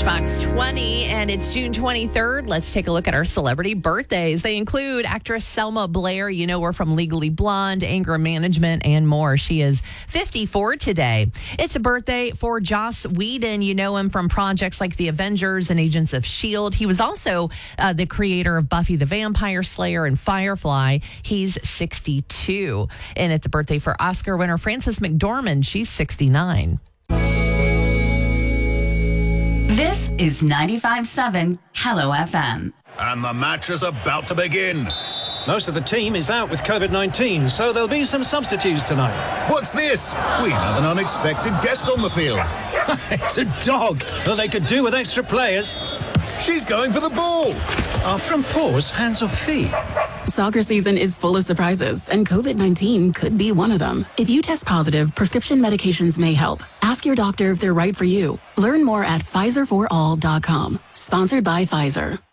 Matchbox 20, and it's June 23rd. Let's take a look at our celebrity birthdays. They include actress Selma Blair. You know her from Legally Blonde, Anger Management, and more. She is 54 today. It's a birthday for Joss Whedon. You know him from projects like The Avengers and Agents of S.H.I.E.L.D. He was also the creator of Buffy the Vampire Slayer and Firefly. He's 62. And it's a birthday for Oscar winner Frances McDormand. She's 69. This is 95.7 Hello FM. And the match is about to begin. Most of the team is out with COVID-19, so there'll be some substitutes tonight. What's this? We have an unexpected guest on the field. It's a dog. Well, they could do with extra players. She's going for the ball. Are from paws, hands or feet? Soccer season is full of surprises, and COVID-19 could be one of them. If you test positive, prescription medications may help. Ask your doctor if they're right for you. Learn more at PfizerForAll.com. Sponsored by Pfizer.